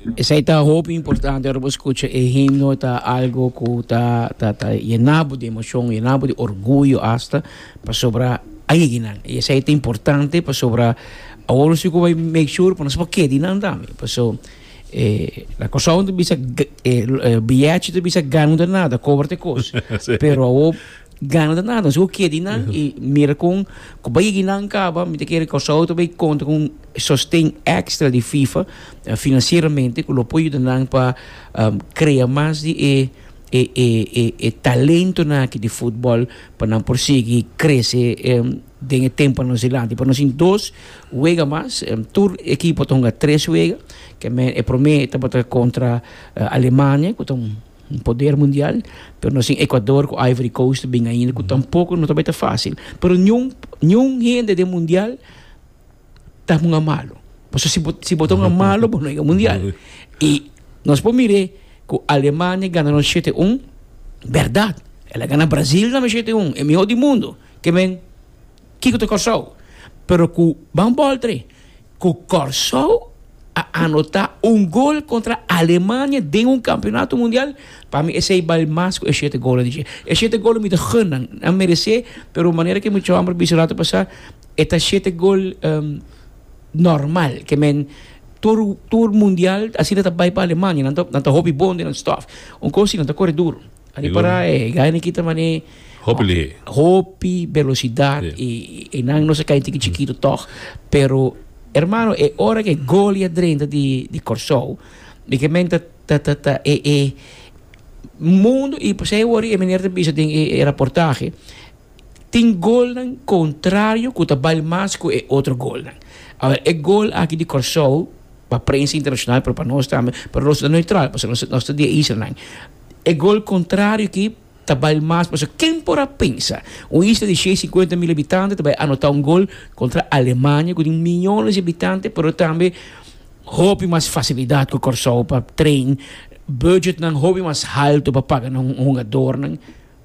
Essa é a roupa importante, eu escuto o himno, tá algo que tá llenado de emoção, llenado de orgulho hasta para sobrar aí, né? E essa é importante para sobrar, agora se vai make sure para nós porque dinan dami, para la cosa onde bisa bilhete de bisa ganhando nada, cobre coisa, pero o ganhando nada, se o que dinan e mira com vai dinan acaba, me te quer cosa outro vai conta com sostém extra de FIFA financeiramente, que lo apoio dinan para criar mais de talento na de futebol para não prosseguir crescer de tempo na Zelândia. Para nós em 2 juega mais, tour equipo tonga 3 juega, que é promete para contra a Alemanha, que tem poder mundial, pero nós em Equador com Ivory Coast bem ainda, que tampouco não está fácil. Pero nenhum gente de mundial está muito malo. Porque se botar malo, não é mundial. E nós podemos mirar que a Alemanha ganha 7-1, verdade. Ela ganha Brasil na 7-1, é melhor do mundo. Que vem que te Corsou. Pero que vamos voltar, que Corsou a anotar gol contra a Alemanha de campeonato mundial, para mim esse é o mais que 7 gols. É 7 gols me deixam a merecer, pero a maneira que muito amor bisolato passar, é 7 gols normal, que men tour mundial assim está vai para a Alemanha, não tá hobby bom de não stuff. Coisa não tá corre duro. Ali para ganha kita mane hobby, velocidade e não se cai chiquito toch, pero hermano é hora que gol e adrenta de Corsou, que men mundo e você ori é maneira de bisa tem reportagem tem gol contrário que o trabalho mais que é outro gol. Agora, é gol aqui de Corsou para a prensa internacional, para nós também, para nós neutral, para nós estamos de Israel. É gol contrário que trabalha mais, porque quem porá pensa, isla de 50 mil habitantes vai anotar gol contra a Alemanha, com milhões de habitantes, mas também houve mais facilidade com o Corsou para treino, budget não houve mais alto para pagar um jogador, mas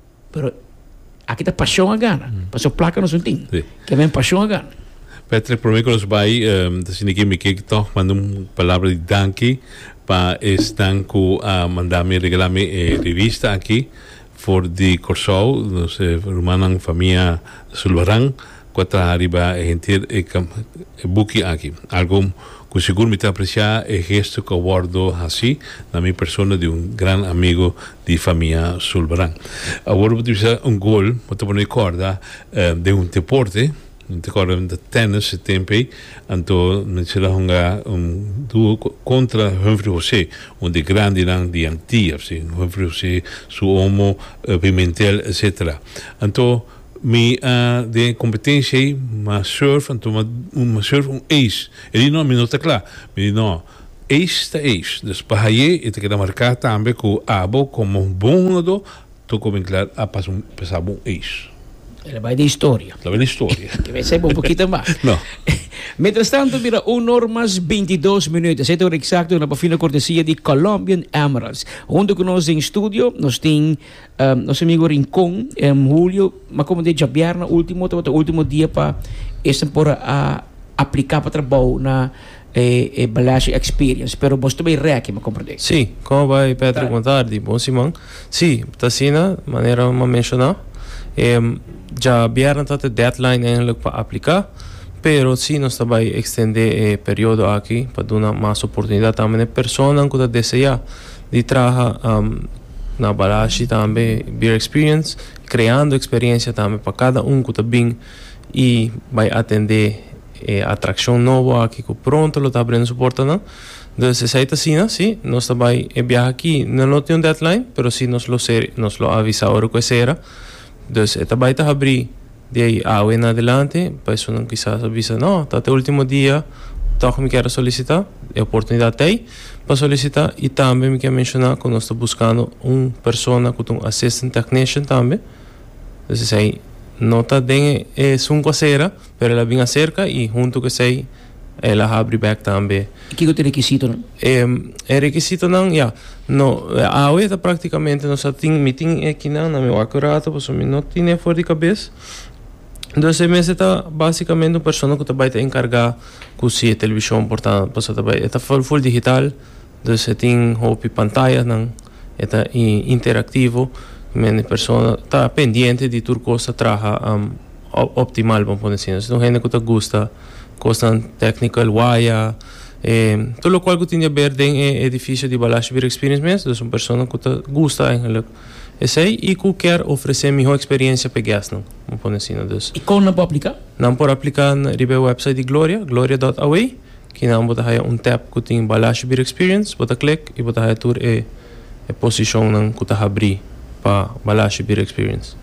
aqui está paixão a gana, para placa não tem, que vem paixão a gana. Patrick, por mim que nos vai, assim que me quer toch manda palavra de danke para estanco a mandar-me regalar-me revista aqui for de Corsou, nos rumanang família Sulbarang, quatro arriba gentil buki aqui. Algo que seguro me está apreciar é gesto que abordo assim na minha persona de grande amigo de família Sulbarang. Agora vou dizer gol, vou te poner corda de deporte. Te corre de tennis se tempo anto nitsela honga duo contra Humphrey José de grande lang di antia Humphrey José su homo Pimentel etc. Anto mi de competência mas surf anto uma surf ace ele não me nota claro me não ace ta ace dus pahaye e te queda marcar também com abo como bom jogador to como claro a passar bom ace. Ela vai de história. La bella storia. Que vai ser um pouquinho mais. No. Mientras tanto, mira, 1h 22 minutos. Esta hora exacto, na fina cortesia de Colombian Emeralds. Junto conosco em estúdio, nós temos nosso amigo Rincón, Julio, mas como de Jabiarna, último dia para esta temporada aplicar para trabalho na Balashi Experience. Pero você também reaque, me compreende? Sim, como vai Pedro contar, de bom Simão? Sim, está assim, maneira de mencionar. Já vieram até deadline eigenlijk para aplicar, pero sim nós também extender período aqui para dar mais oportunidade também a pessoa que deseja de trabalhar na Balashi também beer experience, criando experiência também para cada que está bem e vai atender atração nova aqui que pronto lo está abrindo suporte não. Então se é assim, sim, nós também viajar aqui não tem deadline, pero sim nos lo avisa hora que será. Dus esta vai estar abrir de aí en adelante, para isso não quizás avisa, não, até o último dia, então me quero solicitar, a oportunidade tem para solicitar e também me quero mencionar que nós estamos buscando pessoa com assistant technician também, então aí não está bem com a cera, mas ela vem cerca e junto com sei ela abre back também. E que é o requisito, não? Requisito não, no, a está praticamente nós temos meeting aqui na meu acurato, porque não tem fora de cabeça. Então, esse mês está basicamente uma pessoa que vai te encargar com se televisão, portanto, está full digital, Dus tem hopi pantalla nang eta interativo, men persona tá pendiente de tur costa traja optimal vamos poner assim. Então gente que tá gosta technical wire todo lo qual que tinha ver den edifício de Balazs Beer Experience mesmo, dus persona que tá gosta eigenlijk esse e que quer oferecer melhor experiência para guests não, vamos poner assim, dus. E como não pode aplicar? Não pode aplicar na website de gloria.away, que não bota aí tab que tem Balazs Beer Experience, bota click e bota aí tur posição não que tá abrir para Balazs Beer Experience.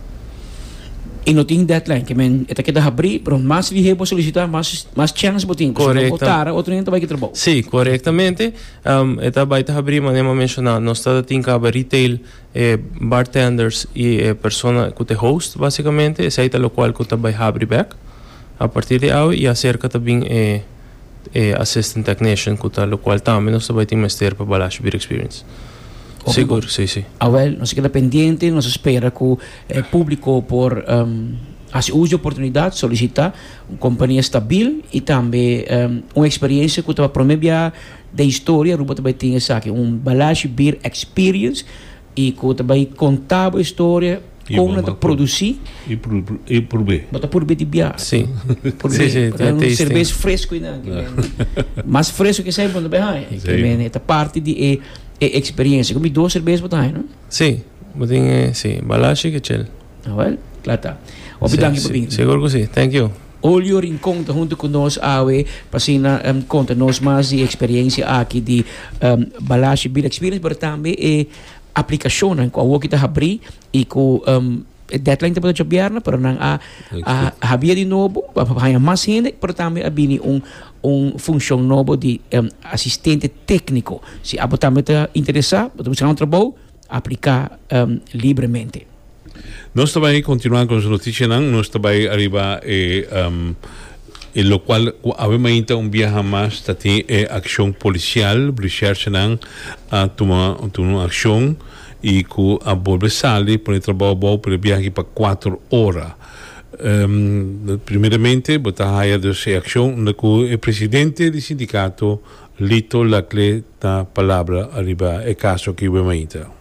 E não tem deadline, que men eta que abrir, pero mais vi para solicitar mais chance botin, correto. Votar, outro não vai que trabalho. Sim, corretamente. Eta vai tá abrir, mas nem mencionar, nós está tem que retail, bartenders e persona que te host, basicamente, esse aí tá o qual que tá vai abrir back. A partir de aí e acerca também assistant technician que tá o qual também nós vai ter master para Balazs Beer Experience. Seguro, sim. Well, nós queda pendiente, nós espera que o público por as uso oportunidade solicitar uma companhia estável e também uma experiência que vai promover da história, ruba também tem essa aqui, Balazs Beer Experience e que vai contar a história como ela produzir e por B. Bota por B de biar. Sim. Por B. Sim, cerveja fresco ainda. Mais fresco que sempre quando bem, que é parte de experiência. Comi 2 cervejas botar aí, não? Sim, botem Balazs que chel. Well, claro tá. Obrigado por vir. Seguro que sim. Thank you. Olho rincón junto conosco awe para conta-nos mais de experiência aqui de Balazs Beer Experience, mas também aplicação com o que está abrir e com deadline para o governo para não havia de novo para mais gente, para também abrir função nova de assistente técnico. Se a botar está interessado, podemos um trabalho aplicar livremente. Nós também continuamos com as notícias, nós também arriba e lo qual aveva então viaja mais tati ação policial, recherche a tomar uma ação e que a volve sali para trabalhar bom para viajar para 4 horas. Primeiramente, botar aí a ação na que o presidente do sindicato Lito Lacle da palavra arriba é caso que vemos então.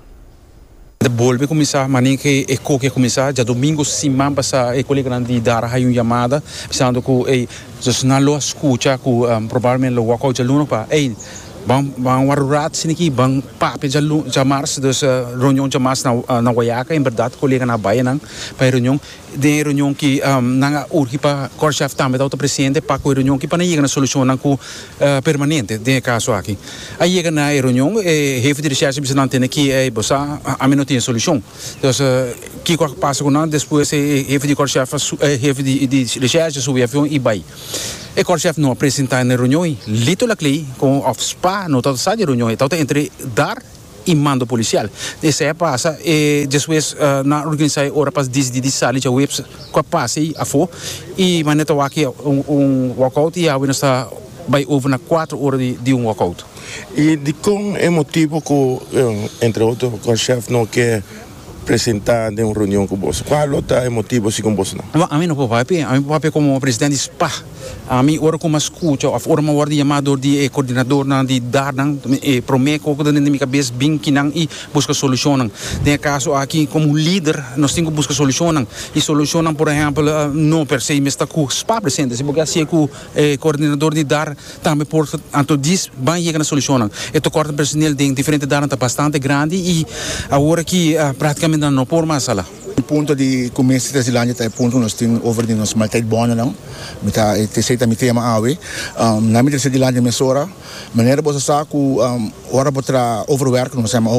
Volve começar, mas que é que começar, já domingo semana passada a colega de dar aí uma chamada, pensando que se não lo escuta, que provavelmente lo walkout já luno para bang warurat sini ki bang pape já mars dus reunião já mars na Guaiaca, em verdade colega na Bahia não para reunião de reunião que nanga urgi para corchef também da outra presidente para com reunião que para chegar na solução não com permanente de caso aqui aí chega na reunião jefe de recherche bisa tem que bossa a mim não tem solução então que passa com não depois jefe de corchef jefe de recherche subiu avião e vai e corchef não apresentar na reunião Lito Lacle com of spa no toda essa reunião então entre dar e mando policial. Isso é passa e depois na organização hora para de sair já webs com passe a fo e maneta aqui walkout e a nós está vai over na 4 horas de walkout. E de com é motivo que entre outros o chefe não quer apresentar de uma reunião com você. Qual é o motivo se com você não? A mim não pode a mim pode como presidente SPA. A mim ora como escuta, ora uma hora de chamador de coordenador não de dar não promete que dentro da minha cabeça bem que não e busca solução não. Tem caso aqui como líder nós temos que buscar solução não e solução não por exemplo não per se mas está com SPA presente se porque assim com coordenador de dar também por anto diz vai chegar na solução não. E to corte personal de diferente dar está bastante grande e agora que praticamente não por mais sala. O ponto de começo da Zilândia é ponto nós temos over de nós malta bona não. Mita te mi tema awe na mi de Zilândia mesora maneira bosa saco hora botra overwork nós chama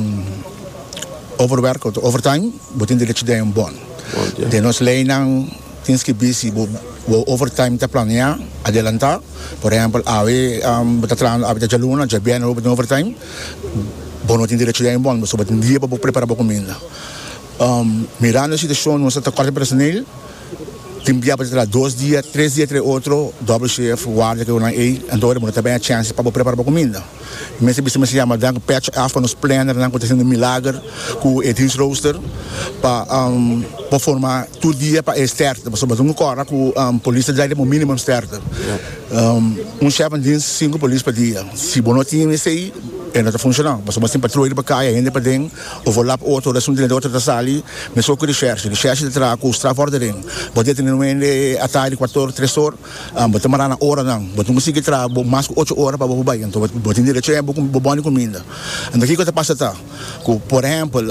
overwork ou overtime botin de leite de bom. De nós lei não tens que busy o overtime tá planear adelantar por exemplo awe botra trano abita jaluna já bem no overtime bom botin de leite de bom mas botin dia para preparar para comida. Mirando a situação nós está corte personal tem dia para 2 dias, 3 dias, 3 outro, double shift, guarda que eu não é, então eu também a chance para preparar para comida. Mas se chama dan patch af nos planner dan acontecendo milagre com o eating roaster para formar todo dia para certo, para sobre um cara com polícia já o mínimo certo. Chefe de 5 polícia por dia. Se bom não tinha esse aí En dat funciona. Maar soms patrulha para cá, ainda para dentro, overlap auto, dat is een deel dat sali, met zo'n recherche de tra com strafvordering. Wat dit in een moment atari 3 horas, but maar na hora não. But não consigo tra, mais 8 horas para bobai, então but in direito é bom comida. En daqui que passa tá, por exemplo,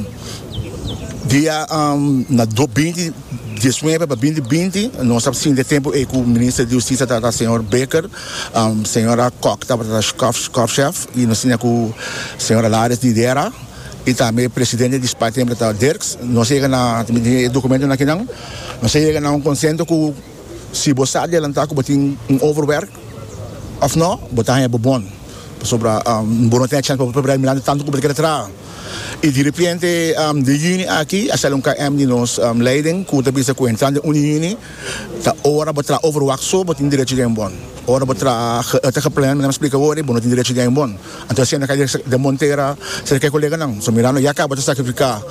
dia na 20 19 para 2020, nós estamos de tempo com o ministro de Justiça, o senhor Becker, a senhora Koch, o chefe, e nós tínhamos com a senhora Lares de Idera, e também o presidente do departamento da Dirks. Nós chegamos na documento aqui, nós chegamos a consenso que se você adiantar que você tem overwork, ou não, você é bom. Sobre não tem chance para preparar tanto como você quer. E de repente, de juni aqui, a salão KM de nós leiding, que está bisa conhecendo de juni, tá hora para overwork só, para ter direito de bom. Hora para ter plan, me explica agora, para ter direito de bom. Então, se ainda de Monteira, se quer colega não, so mirando, já acaba de sacrificar,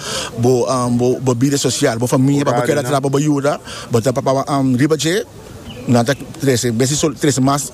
bo vida social, bo família, para querer trabalhar, bo ajuda, para ribaje, nada, 13 mais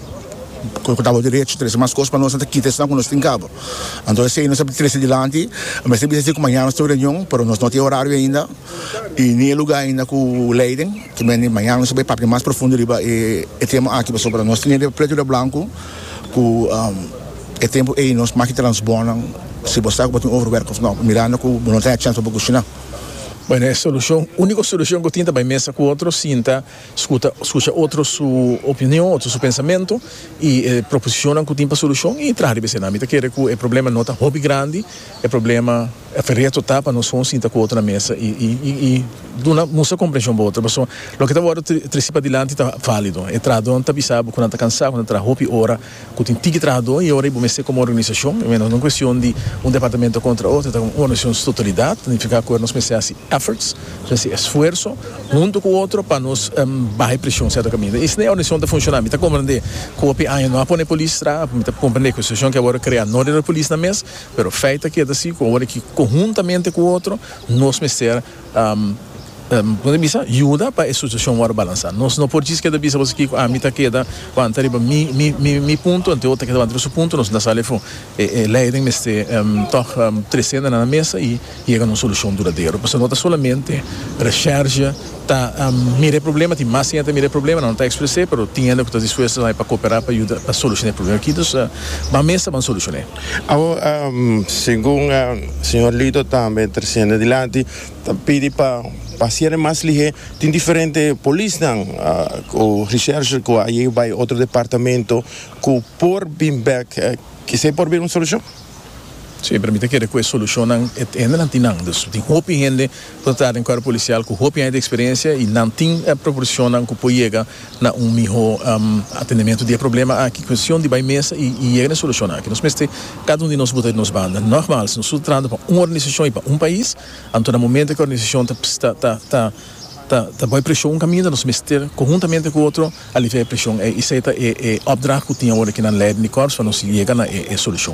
que estava direito, 3 mais coisas para nós não quitar senão nós tem cabo. Então se nós sabemos 3 adiante, mas sempre dizer que amanhã nós temos reunião, mas nós não temos horário ainda e nem lugar ainda com o Leiden, também amanhã nós sabemos papo mais profundo riba e tema aqui para nós temos preto e branco com o tempo aí nós mais transbonam se você está com um overwork ou não, mirando que não tem chance para cozinhar. Bueno, a solução, única solução que eu tinha para mesa com outro, sinta, escuta outro sua opinião, outro seu pensamento e proposicionam que tinha solução e traz a cena. Então, que o problema não está hobby grande, o problema é ferreto tá para nós fomos sinta com outro na mesa e duna muita compreensão para outra. Mas o que está agora trecipa adiante está válido. É tradon está bisabo quando está cansado, quando está hobby hora, que tem que tradon e hora eu comecei como organização. Não é questão de departamento contra outro, é uma organização de totalidade, significa que nós começamos efforts, esse esforço, junto com o outro para nos baixar pressão certo caminho. Isso não é a organização de funcionar. Está compreendendo que o PI não põe polícia, está compreendendo que a situação que agora cria não é a polícia na mesa, mas feita que é assim, que agora que conjuntamente com o outro, nós meter ajuda para a situação agora balançar. Nós não podemos que da bisa você que a mita queda quando arriba mi ponto, ante outra que da outro ponto, nós na sala foi leiding meste trecendo na mesa e chega uma solução duradoura. Porque não está solamente recherche, tá mire problema, tem mais gente mire problema, não está expressar, mas tem ainda que está disposto para cooperar para ajudar para solucionar o problema. Aqui então, a mesa vai solucionar. Segundo o senhor Lito também trazendo adiante, pede para ser mais ligeiro, tem diferentes polícias, o recherche que aí vai outro departamento, que por Bimbeck, que se por ver uma solução? Sim, para mim que a solução ainda não tem nada. Tem roupa gente para estar em cargo policial com roupa de experiência e não tem proporcionam que pode chegar na melhor atendimento de problema aqui questão de vai mesa e chega na solução aqui. Nós mestre cada de nós botar nos bandas normal, se nós estamos tratando para uma organização e para um país, então no momento que a organização está vai pressão um caminho, nós meter conjuntamente com o outro, aliviar a pressão. Isso é o obdrag que tinha agora aqui na lei de corpos para nós chegar na solução.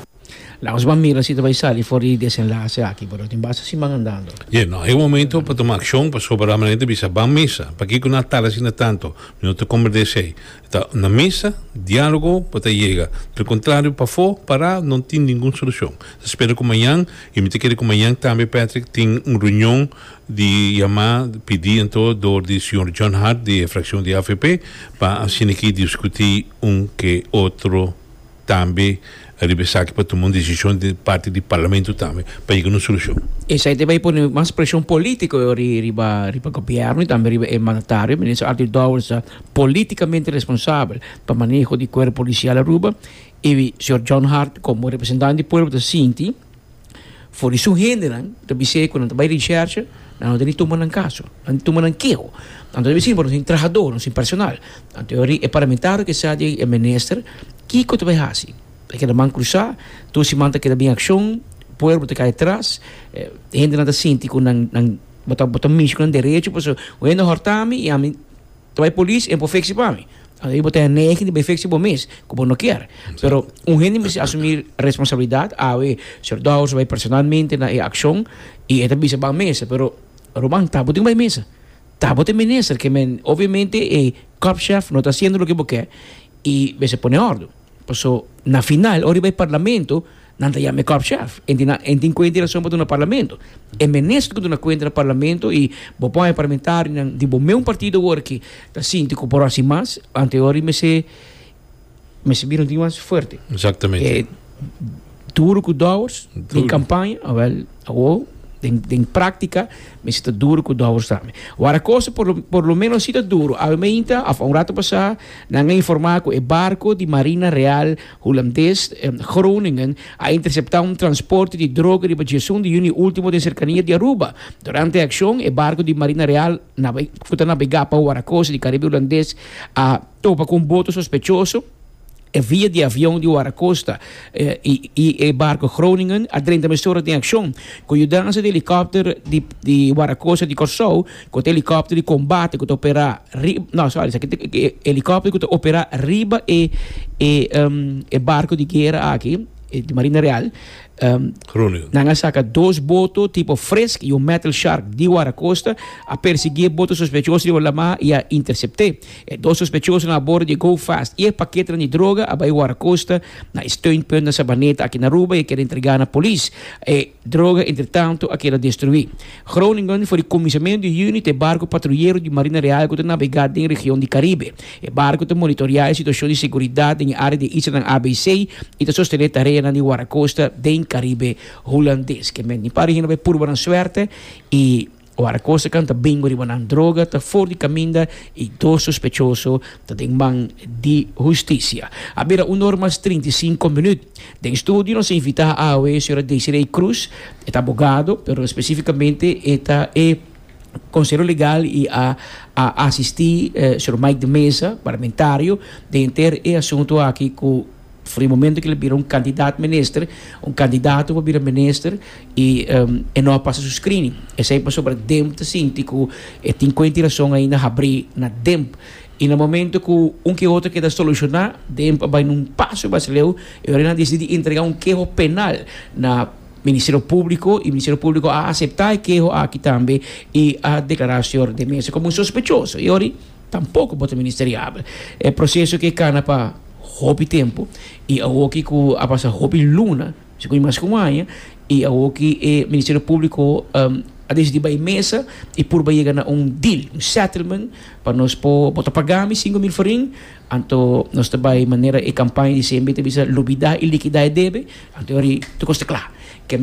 Os bambini si vai sair fuori desenlace aqui, però tem basta si mandando. No, é o momento para tomar ação para soberanamente bisa bem mesa, para que não está assim tanto, não te converter então na mesa, diálogo para chegar. Pelo contrário, para fora, para não tem nenhuma solução. Espero que amanhã, e me quero que amanhã também Patrick tem uma reunião de chamar, pedir então do senhor John Hart de fração de AFP para assim aqui discutir que outro também ribesar para tomar uma decisão de parte do parlamento também para chegar a uma solução. Isso aí vai pôr mais pressão política riba governo e também riba mandatário, mas isso Arthur Dowers politicamente responsável para manejo de corpo policial Aruba e o Sr. John Hart como representante do povo da Sinti for isso generan também sei quando vai research não tem tomar um caso, não tomar um queijo. Então deve ser por um trabalhador, um personal. A teoria é parlamentar que sabe é ministro que que vai fazer. Que a man cruzar, tu se manta que da bem ação, povo te cai atrás, gente nada sente com nang botar misto com direito, pois o endo hortami e a mim vai polícia e perfeito para mim. Aí botar nege de perfeito para mês, como não quer. Pero gente me assumir responsabilidade, Sr. Dawes vai personalmente na ação e é também para mesa, pero Román tá botem vai mesa. Tá botem ministro que obviamente o corpo chef não está fazendo o que quer e vai se pôr em ordem. Paso, na final, ori vai parlamento, nanta ya me korpschef. En die kwenta rason pa na parlamento. E ministro que na kwenta na parlamento e bo põe parlamentar di bo meu partido work da sinti ko por mas anteriori me se viram de mais forte. Exatamente. Duro com dólares em campanha, em prática, mas está duro com dólares também. Agora, a coisa, por lo menos, está duro. A mim, um rato passado, não informar que o barco de Marina Real holandês Groningen a interceptar transporte de droga de Bajasun de junho último de cercania de Aruba. Durante a ação, o barco de Marina Real foi navegar para o Aracosa de Caribe holandês a topa com boto sospechoso. Via de avião de Aracosta e barco Groningen a 30 horas de ação. Com a dança de helicóptero de Aracosta de Corsou, com o helicóptero de combate que opera helicóptero que opera riba e barco de guerra aqui de Marina Real. Nanga saca 2 botos tipo Fresk e Metal Shark de Aracosta a perseguir botos sospechosos de Lama e a interceptar. 2 sospechosos na bordo de Go Fast e paquete de droga a Aracosta na steunpunt na Sabaneta aqui na Aruba e quer entregar na polícia. Droga, entretanto, a quer destruir. Groningen foi o comissamento de unit de barco patrulheiro de Marina Real que navegar na região de Caribe. O barco te monitorear a situação de segurança na área de Isla ABC e te sostener tarefa na Aracosta de Caribe holandês, que me pare que não vai por boa sorte e o Aracosta canta bingo de boa droga, tá fora de caminho e 2 sospechosos tá em mão de justiça. A beira 1h35 minutos. De estúdio nós invita a senhora Desiree Cruz, é abogado, pero especificamente é Conselho Legal e a assistir Sr. Mike de Mesa, parlamentário, de ter e assunto aqui com foi o momento que ele virou candidato para virar ministro e não passa o screening. Esse aí passou para dentro, assim, tem consideração ainda abrir na dentro. E no momento que que outro quer solucionar, dentro vai num passo brasileiro, eu decidi entregar queijo penal na Ministério Público e o Ministério Público a aceitar queijo aqui também e a declarar o senhor de mesa como sospechoso. E agora, tampouco pode ministerial. É processo que cana para hobby tempo e a que a passar hobby luna se com mais com aia e a que o Ministério Público a decidir by mesa e por vai chegar deal, settlement para nós botar pagar 5.000 forinhos anto nós também maneira e campanha de CMB bisa lubida e liquidar debe anto ori tu costa claro que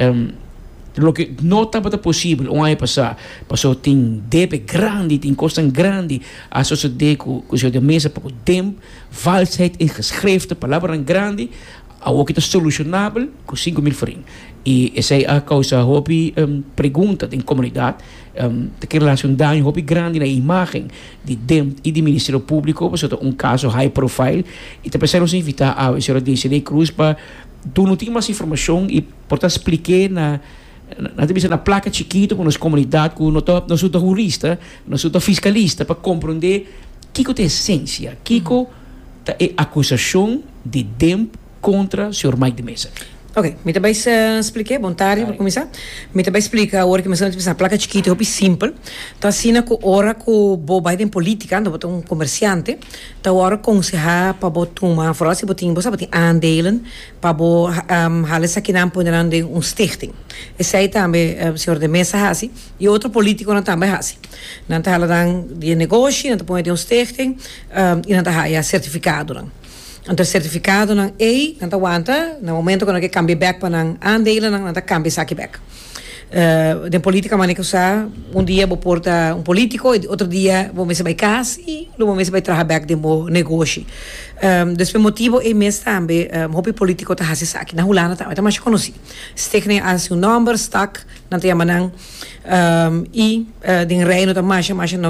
lo que não estava possível um ano passou tem débito grande, tem custos grande a sociedade com o senhor de mesa para o tempo, falsheid in geschriften, palavras grande, a que é solucionável com 5.000 forinhos. E essa é a causa, hobby pergunta da comunidade, que relação dá hobby grande na imagem de DEM e do Ministério Público, para caso high profile, e te precisamos invitar a senhora Desiree Cruz para tu não tem mais informação e portanto expliquei na placa chiquito com as comunidades, com nós somos jurista, nós somos fiscalista, para compreender que é a essência, que é a acusação de DEM contra o Sr. Mike de Mesa. Ok, me também expliquei, bom tarde, para começar. Me também explica a hora que começamos a placa chiquita, é simples. Tá assim na hora que o Biden política, anda botar comerciante, tá hora aconselhar para botar uma frase, botar aandelen, para botar halas aqui na ponderando stichting. Esse aí também o senhor de mesa assim, e outro político não também assim. Não tá halando de negócio, não tá põe stichting, e não tá aí certificado não. Então, certificado não é, não aguenta, no momento que cambia back para não andar, não cambia saque back. De política, maneira que usar, dia vou portar político, e outro dia vou mesmo vai casa e no momento vai trabalhar back de um negócio. Desse motivo, é mesmo também, hobby político tá assim saque. Na Holanda também, mas conheci. Stekne a seu número, stack, não tem amanhã, e de reino tá mais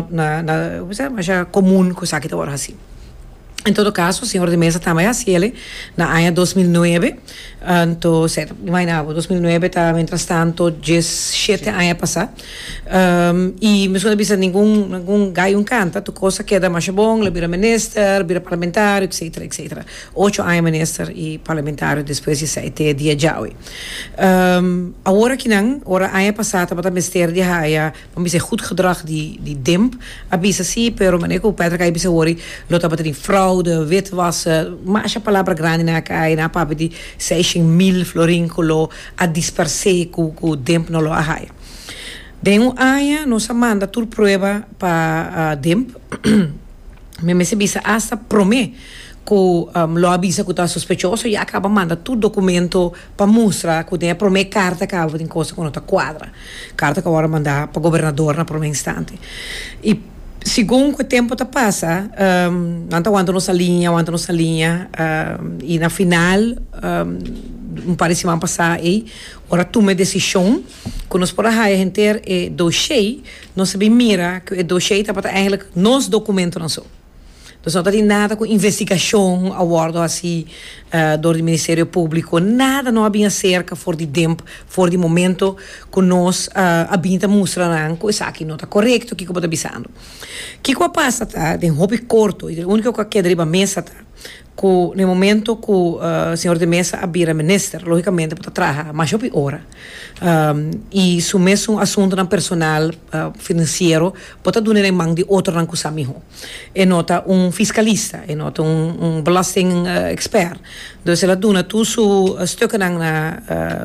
comum que saque tá assim. Em todo caso, o senhor de mesa também assim, ele, na ano 2009, então, certo, imaginava, 2009 está, mientras tanto, 17 anos passar, e mesmo não precisa nenhum gaio canta, tu coisa que é mais bom, ele vira ministro, vira parlamentário, etc, etc. 8 anos ministro e parlamentário, depois de 7 dias já. Agora que não, agora ano passado, para o ministério de Haia, vamos dizer, goed gedrag de DEMP, a bisa sim, pero maneira que o Petra cai bisa ori, lota para ter fraude, fraude, witwassen, mas a palavra grande na cai, na papi de 6.000 florincolo a dispersar com DEMP no lo ahai. Den um aia, nós manda tur prueba para DEMP, me se bisa hasta prome que lo avisa que está sospechoso e acaba manda tudo documento para mostrar que tem a prome carta que acaba de coisa com outra quadra, carta que agora mandar para governador na prome instante. E segundo o tempo tá passa, não aguanta nossa linha, e na final, parece que passar aí, ora toma decisão, quando nós por a gente ter dossiê, nós sabemos mira que o dossiê está para eigenlijk nos documentos não são. Então não tem nada com investigação, acordo assim, do Ministério Público, nada não havia cerca for de tempo, for de momento que nós habita mostrando que isso aqui não está correto, que está avisando. O que passa, tá? Tem hobby curto, e o único que quer driba mesa, tá? Que no momento que o senhor de mesa abrir a minister, logicamente, para trabalhar mais de hora. E se o mesmo assunto na personal financeiro, pode dar em mão de outro rango samiho. E nota fiscalista, e nota belasting expert. Dus ela dona tu su stukken na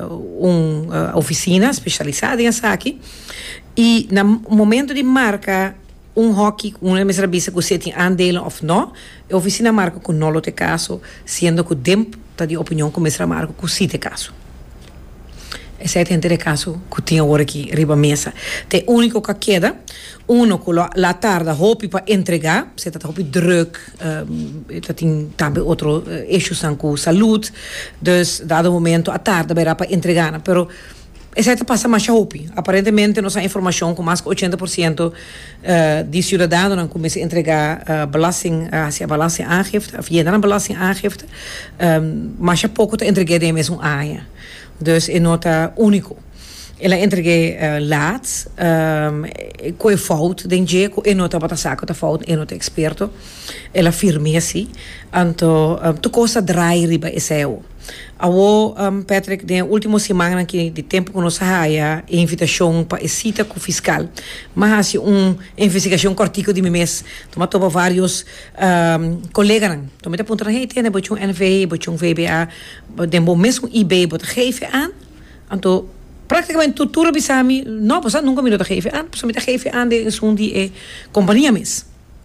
oficina especializada em aqui. E no momento de marca hockey, uma mesma vista que você tem aandelen of não, a oficina marca que não lo te caso, sendo que o DEMP está de opinião que a mesma marca que sim te caso. Esse é o caso que tinha agora aqui, riba mesa. Tem único que queda, que la tarde hopi para entregar, você está hopi druk, tem também outro issues com saúde, dus dado momento a tarde vai para entregar, pero essa passa mais hopi. Aparentemente nós temos informação que mais de 80% de cidadãos não começam a entregar belasting, se a belasting aangifte, of je dan een belasting aangifte, mas pouco te entregar de mesmo área. Dus é nota único. Ela entreguei laat, com é fout, dengue, com é nota para saco da fout, é nota experto. Ela firme assim, então tu costa drai riba eseu. Awo Patrick, de última semana que de tempo que nós haia invitação para cita com o fiscal, mas investigação cortico de mês, toma vários colegas, toma te apontar hey tem bochung NV, bochung VBA, dembo mesmo IB bot geven aan, então praticamente tudo bisami, não passa nunca me dá geven aan, passa me dá geven aan de sundi companhia mes.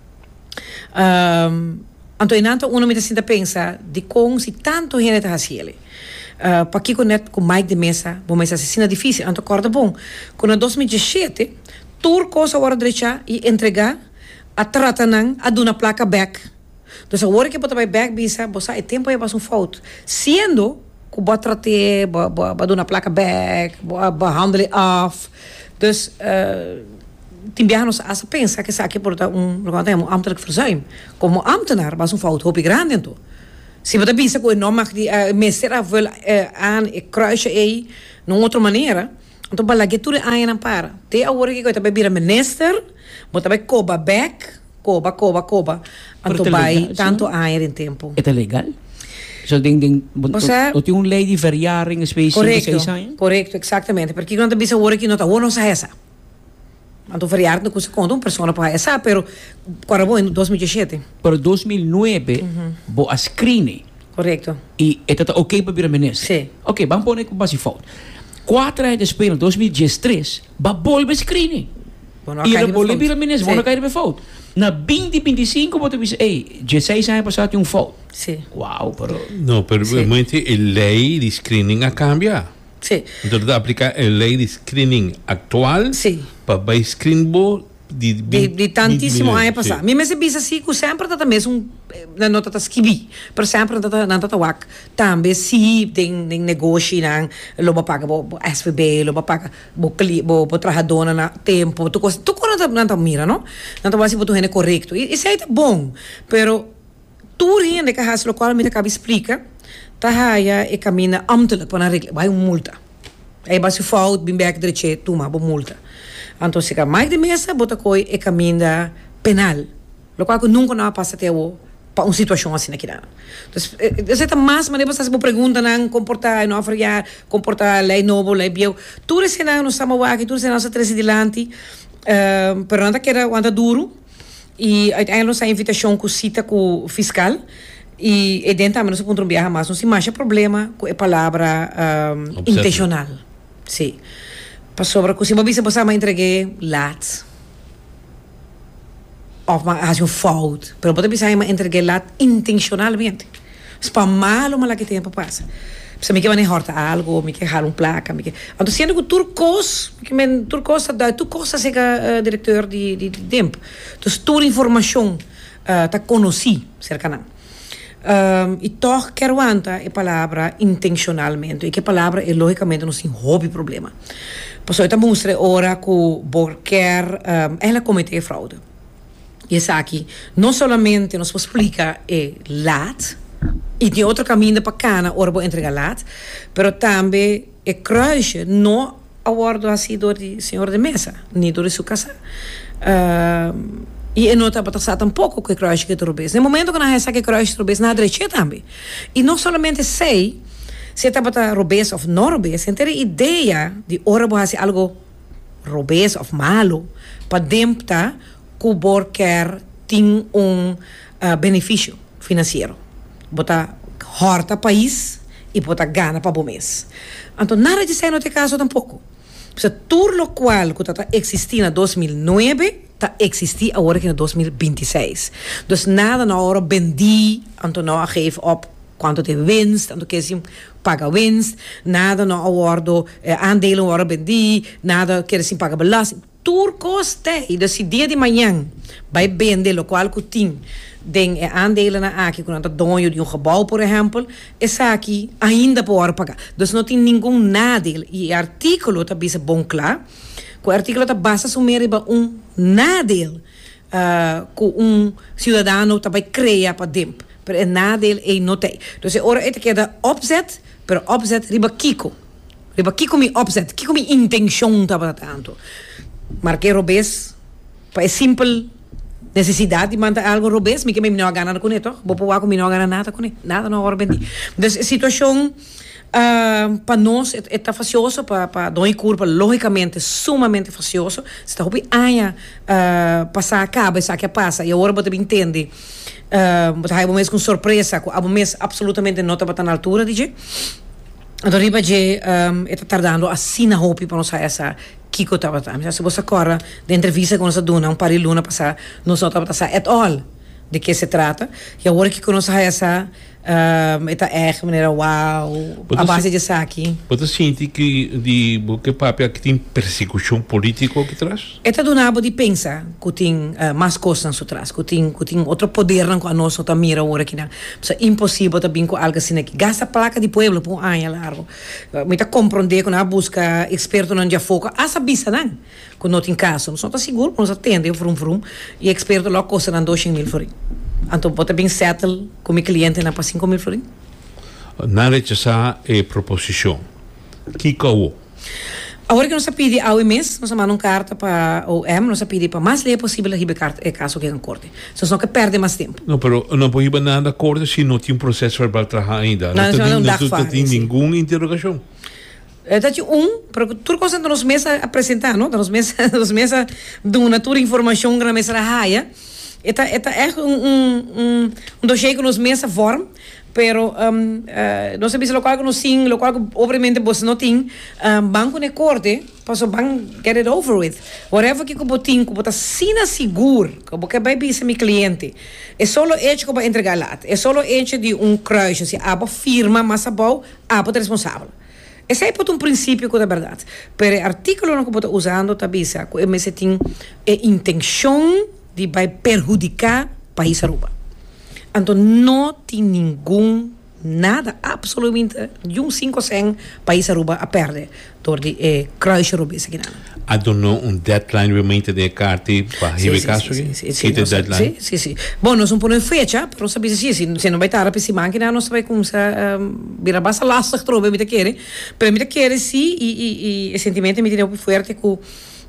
Então, enquanto uno me sinta pensa de como se tanto gente está fazendo. Para que com Mike de mesa, bom, mas assim é difícil. Então, acorda bom. Quando em 2017, tudo coisa agora deixar e entregar a tratanang a dar placa back. Então, agora que botar back bisa, você é tempo aí para um foto. Sendo que boa trate, boa dar placa back, boa handle off. Então, Timbianos als pensa que aqui por ambtelijk verzuim. Como ambtenaar was een fout hoop ik grande en toe. Se você pensa que não mag die meester wil aan kruisen ei, numa outra maneira, então para que tudo aí não para. Te agora que eu também vira minister, mas também coba back, coba. Então vai tanto aí em tempo. É legal? Zo ding dat een lady verjaring specifiek. Correcto, exatamente. Porque quando você agora que não está não sai essa. Então, variado que se conta uma pessoa para essa, pero agora bom em 2017. Pero 2009, bo a screening. Correto. E é tudo ok para vir a ministro. Sim. Ok, vamos pôr com base foto. 4 anos depois, em 2013, va volve screening. E ele volve vir a ministro, vamos cair de foto. Na 2025, você diz, ei, 16 anos passado um foto. Sim. Uau, pero... Não, pero realmente a lei de screening a cambia. Sí. Entonces aplica a lei de screening actual para screen de tantíssimo anos passado. Mim me bisa assim que sempre tá mesmo na nota tá skibi, por sempre tá na tá wak. Também se tem negócio não, loba paga bo SVB, loba paga bo trabalhador na tempo, tu quando não tá mira, não? Não tá assim boto é correto. Isso aí tá bom, pero tu rende que has local me acaba explica. Tahaya e caminha ambtelijk para regle, vai multa. Aí basi fout bim back direito, toma bo multa. Então se mais de mesa bota coi e caminha penal. Lo qual que nunca não passa até o para uma situação assim aqui lá. Então essa mais maneira você se pergunta não comportar, não avaliar, comportar lei novo, lei bio. Tudo isso não estamos aqui, tudo isso não está três dilante. Pero não queda anda duro. e uiteindelijk zijn invitatie com cita com o fiscal e dentro também não se pode viajar mais, não se mais problema com a palavra intencional. Sim. Para sobre que se você me entreguei laat of mas een fout, pero pode pensar em entregar laat intencionalmente. Es para malo mal que tempo passa. Se me que vai horta algo, me que halu placa, me que. Então sendo que turcos, que men turcos da tu costa sega diretor de tempo. Então toda informação tá conheci cercana. E toch quero anta a palavra intencionalmente, e que palavra é logicamente não tem hobby problema. Posso eu mostrar ora que quer ela cometeu fraude. E essa aqui não somente nos explica laat e tem outro caminho para cana ora vou entregar laat, pero também é kruisje não abordo assim do senhor de mesa, nem do sua casa. E não está para tampouco que kruisje que trobes. No momento que nós que kruisje trobes na direita também. E não somente sei se está para robes ou não robes, sem ter ideia de ora vou fazer algo robes ou malo para dentro que o quer tem benefício financeiro. Botar horta país e botar gana para o mês. Então, nada de ser no teu caso tampouco. Tudo o qual que está existindo em 2009 está existindo agora que em 2026. Então, nada na hora vendi, então não geef op quanto te winst, então que se paga winst, nada na hora aandelen worden vendi, nada que se paga belasting. Turcos tem, dus dia de manhã vai vender o qual que tem den aandelen na aqui quando dono de gebouw, por exemplo, essa aqui ainda pode pagar. Dus não tem nenhum nadeel. E o artigo está bem bom claro. O artigo está basta sumir para nadeel que cidadão está vai criar para dentro. Pero o nadeel é não tem. Dus ora é que da opzet, pero opzet riba kiko mi opzet, kiko mi intenção tá para tanto. Marquei robês, é simples necessidade de mandar algo robês, me que me não ganha com isso, vou pôr com me não ganha nada com isso, nada não hora bem. Então a situação para nós é tá facioso, para dois curva logicamente sumamente facioso. Se está hopi aia passar a cabo essa que passa e agora você entende, você vai mesmo com surpresa, com algo mesmo absolutamente não está na altura, DJ. Então riba je está tardando assim na hopi para nós essa Kiko estava também. Se você corre de entrevista com essa dona, par de luna passar, não estava passar at all de que se trata. E agora que nós essa está maneira uau, a base de saque. Você sente que que papel que tem persecução política que traz? Esta dona de pensa que tem mais coisas por trás, que tem outro poder não com a nossa tá mira agora que não. É impossível também com algo assim aqui. Gasta placa de pueblo por ano largo. Me tá compreender quando a busca experto não já foca, essa bisa não. Quando não tem caso, não está seguro, não atende vrum e experto logo custa não 200.000 florins. Então pode bem settle com meu cliente na para 5.000 florins. Na rechazar a proposição. Que cauo? Agora que nós pedimos ao mês, nós mandamos carta para o nós pedimos para mais leve possível a carta caso que corte. Só não que perde mais tempo. Não, pero não pode ir nada corte se não tem um processo verbal trabalhar ainda. Não tem nenhuma interrogação. Dat je porque tudo coisa nos meses apresentar, não? Nos meses de uma toda informação que na mesa raia. Eta é dossiê que nos meses forma, pero não sei se local que nos sim, local que obviamente você não tem, banco de corte, passo banco get it over with. Whatever que eu botin, que botar sina seguro, que porque vai ser meu cliente. É só o hecho que vai entregar lá. É só o hecho de crush, se aba firma, mas aba responsável. Esse é um princípio que é verdade. Pero o artículo que eu estou usando também que o MS tem a intenção de vai perjudicar o país Aruba. Então não tem nada, absolutamente, de 5% país Aruba a perder door de cruise Aruba. Há um deadline realmente de carta para rever caso? Sim, deadline? Sim. Bom, nós não podemos fecha, mas sabe se não vai estar a pensar máquina, nós vai começar a virar basta lastig trobe, me querer. Pero me querer sim, e o sentimento me tem forte que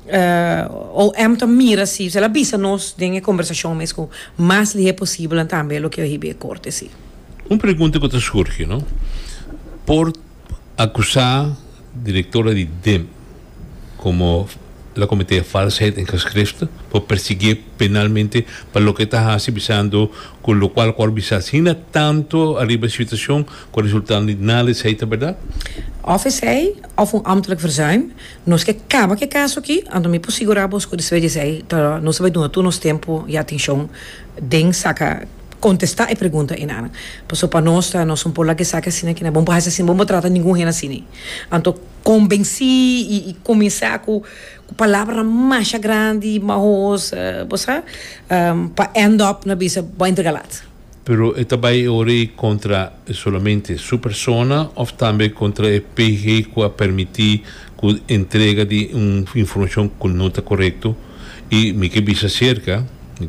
ou mira se ela bisa nós tem conversação mais com mais lhe é possível também o que eu ribe corte sim. Uma pergunta que te surge, não? Por acusar diretora de DEM como la cometía falsedad en geschriften por perseguir penalmente para lo que está haciendo, con lo cual bisa sina tanto arriba de situación con resultado de nada es verdad. Of is hij, of een ambtelijk verzuim. Nos que acaba que caso aqui, ando me possiguramos que después de sei, nós vai doen nos tempo e atenção, den saca contestar e pergunta em ana. Passou para nós por lá que saca assim que não bom para assim, bom trata ninguém rena assim. Então convenci e começar com palavra mais grande, mais, você, para end up na bisa bem entregalado. Pero esta vai ore contra solamente su persona ou também contra o PG que a permitir que entrega de informação que não está correto e me que bisa cerca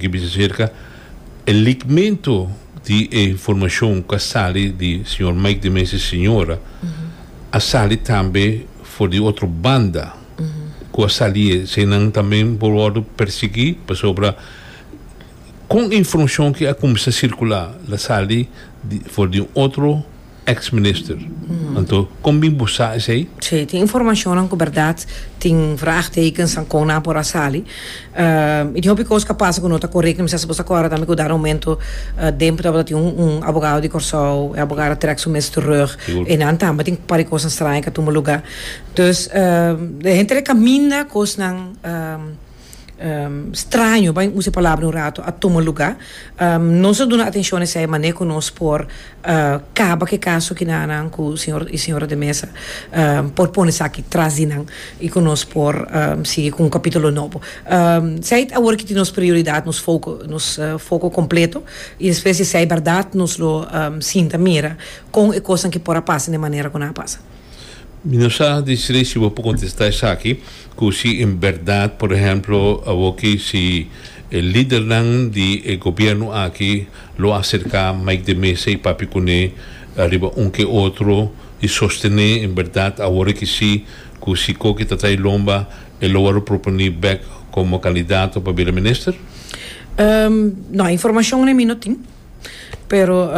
o ligamento de informação que sale de senhor Mike de Mesa senhora a sale também for de outra banda que a sali se não também por perseguir para sobre com informação que a começa a circular la sali for de outro ex-minister. Então, como bem buscar isso aí? Sim, tem informação que verdade, tem vraagtekens aan kona por a sali. E de hoop ik ook capaz com nota correta, mas se você agora também dar aumento tempo dat tem advogado de Corsau, advogado trek so mes terug en dan também tem para coisas estranhas que toma lugar. Dus de gente caminha cos nang estranho, bem usa a palavra no rato, a tomar lugar. Nós damos atenção a essa maneira que nós por caba que caso que não com o senhor e senhora de mesa por pôr isso aqui trazendo e que nós por seguir com um capítulo novo. Sei agora que temos prioridade nos foco completo e depois se é verdade nos lo sinta mira com a coisa que por passar de maneira que não passa. Não sabe se vou contestar isso aqui, que se em verdade, por exemplo, se o líder do governo aqui lo acerca mais de mesa e papi cune arriba que outro e sostener em verdade agora que se que está aí lomba ele lo propõe back como candidato para ser ministro? Não, informação nem não tem. Pero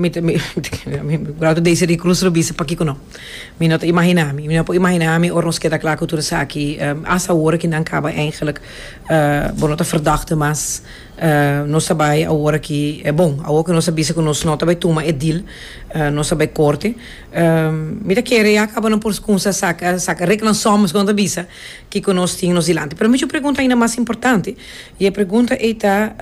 grado deze reclus robise pa kiko no. Minot imaginami or ons keda klaar cultuur saki asa horen que dan acaba eigenlijk bonota verdachte mas nós sabai a hora que é bom a hora que nós sabia que nós nota vai tomar edil nós sabai corte mira que ele acaba não por consa saca reclamamos quando bisa que nós tínhamos dilante. Pero me pergunta ainda mais importante e a pergunta é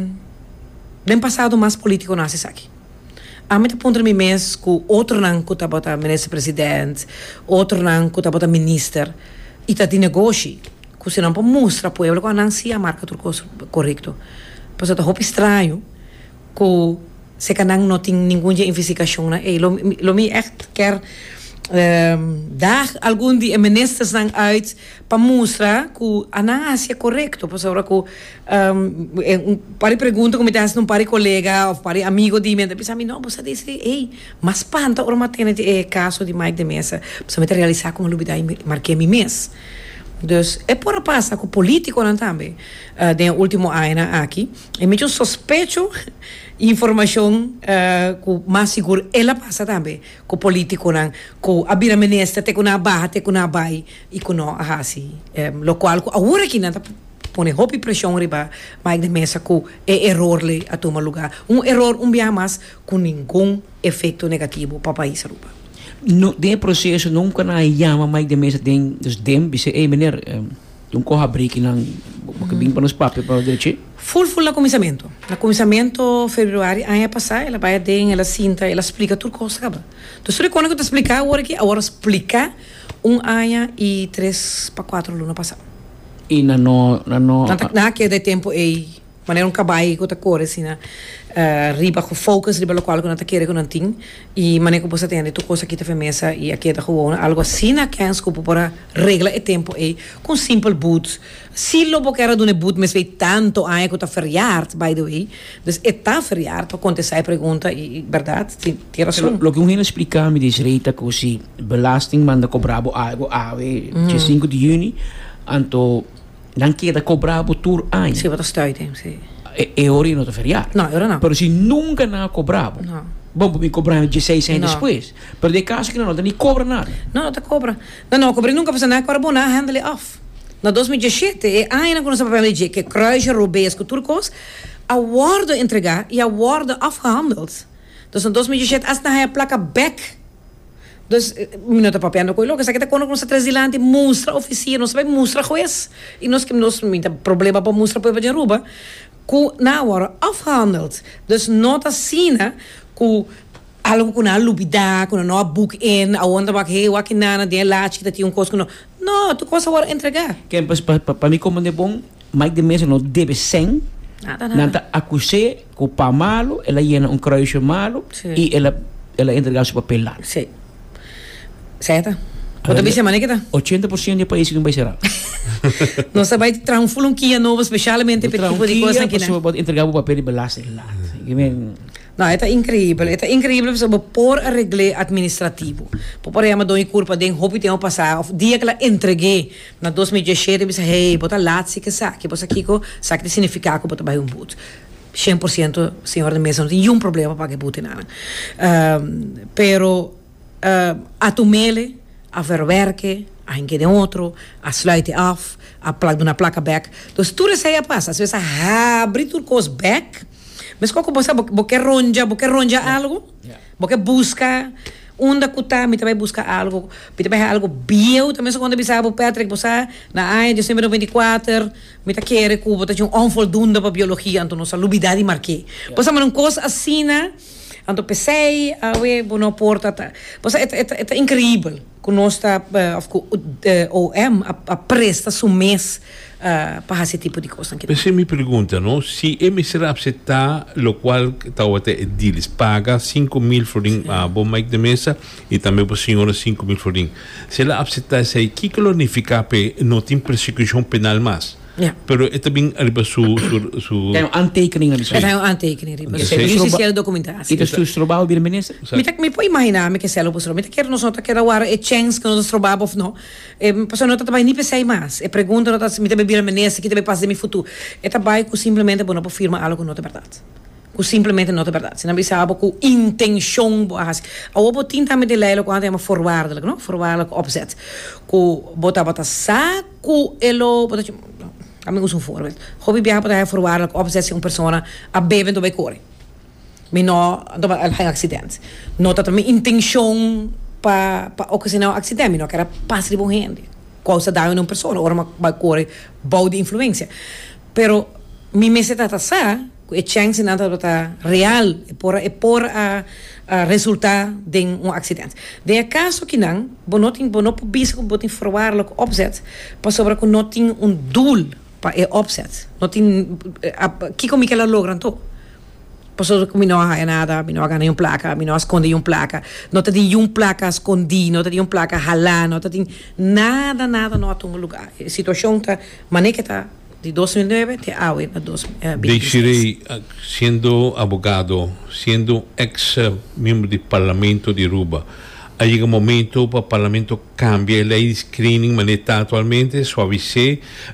bem passado mais político nasce aqui. A mim ponto me mês com outro não que tá ministro-presidente, outro não que tá ministro e tá de negócio, que se não pode mostrar para o povo que não se a marca tudo correto. Pois tá roupa estranho, que se que não tem nenhuma investigação na e lo me echt quer dar algum dia ministros não uit para mostrar que a não é correto, por agora que para pergunta como está um par colega ou par amigo de mim, pensa mim não, você disse ei, mas panta or matena de caso de Mike de Mesa, você me realizar com a lubida e marquei mi mês. Dus é por passar com político não também de último ano aqui e me suspeito informação que mais seguro ela passa também com político não com a bira ministra te com a barra te com a bai e com a assim lo qual agora que não põe roupa e pressão riba mas de mesa com é erro le a tomar lugar erro bia mais com nenhum efeito negativo para o país ruba. No, de processo nunca na chama mais de mesa tem dus dem bisa meneer um corra break nang que bem para nos papel para direito full no começamento fevereiro ano passado ela vai ter ela cinta ela explica tudo coisa acaba então se quando eu te explicar agora explicar ano e 3 para 4 ano passado e na que de tempo maneira cabai que outra cor assim na riba com focus riba local que não tá querendo que não tem e maneira que você tem de tu coisa aqui te mesa e aqui tá gewoon algo assim na que desculpa para regra e tempo com simple boot se lobo quer do ne boot mas vem tanto aí que tá feriado by the way dus tá feriado para acontecer a pergunta e verdade tem razão lo que um reno explicar me diz reita que se belasting manda cobrar algo dia 5 de junho anto não queda cobrar por tour aí sim vai estar aí sim e ora não te feriar não ora não pero se nunca não cobrava não bom me cobrar 16 anos depois pero de caso que não nem cobra nada não te cobra não cobre nunca passa nada agora bom handle off Na 2017, ainda com o papel de que kruisje Robees com turcos, a worden entregar e a worden afgehandeld. Dus in 2017, als na a placa back, dus minuto papel no coilo, que sa kita quando nós trazilante mostra oficina, nós vai mostra juez e nós que nós muita problema para mostra para Aruba, ku na worden afgehandeld. Dus nota sina ku algo com a lubida, com a nova book in, a onda bak hey, waki nana de laat que tinha coisa no. No, tu coisa agora entregar. Que para mim como é bom, mais de mês não deve ser. Nada acusé com pa malo, ela llena kruisje malo e ela entrega seu papel lá. Sim. Certo? Quanto vez semana que tá? 80% de países não vai ser. Nós vai transformar um dia novo, especialmente para tipo de coisa que não. Pode entregar o papel e belastar lá. Não, é incrível. É incrível sobre por a regra administrativo. Por exemplo, dou culpa de roupa que tem passar. Dia que ela entreguei na 2017, eu disse, hey, bota lá, se que sabe, bota aqui com sabe que significa que bota um boot. 100% senhor de mesa não tem nenhum problema para que bote nada. Pero a tumele, a verwerken, a gente de outro, a sluiten af, a na placa back. Dus tudo isso aí passa. Às vezes abre tudo com os back. Mas como você ronja algo, você busca onde cuta, me também busca algo, me também algo bio, também quando você sabe Patrick, você na área de 1994, me tá querer que você tinha onvoldoende para biologia, então nossa lubidade marquei. Você uma coisa assim, né? Então pensei, não porta, você é incrível. Que nós está, OM presta seu mês para esse tipo de coisa. Você me pergunta, não? Se será aceitar, o qual até eles paga 5.000 florim a bom Mike de mesa e também para a senhora 5.000 florim. Se ela aceitar isso aí, que significa que não tem persecução penal mais? Pero é também arriba su tem antekening na missão. Tem antekening arriba. Justiça documentação. E tu trabalho bem ministro? Me pode imaginar me que se ela postou. Me quero nós outra quero agora é chance que nós trabalhamos não. Pessoa não trabalha nem pensei mais. Pergunta não me também vir ministro que também passa meu futuro. É trabalho que simplesmente bom para firma algo não é verdade. Que simplesmente não é verdade. Se não sabe com intenção boas. A obotin também de leilo quando é uma forwardelijk, não? Forwardelijk opzet. Que bota saco elo bota a mim uso voorbeeld. Hobby viajar para voorwaardelijk opzetten een persoon a beben do corre. Me no do een accident. Não tá também intenção para ocasionar accidente, me não quer passar de bom gente. Causa dano a uma pessoa, ora uma corre bau de influência. Pero mi mese tá sa, é chance nada tá real, por a resultar de um acidente. De acaso que não, bonotin bisa com botin voorwaardelijk opzet, pas sobre que não tem doel para opzet. Não tem que como que ela logra então. Passou que não há nada, não há nenhuma placa, não esconde nenhuma placa, não tem nenhuma placa escondida, não tem nenhuma placa ralar, não tem nada não há um lugar. A situação tá maneira tá de 2009 até agora na 2020. Deixarei, sendo abogado, sendo ex-membro do Parlamento de Aruba, aí chega um momento para o Parlamento cambia a lei de screening, mas está atualmente suavizar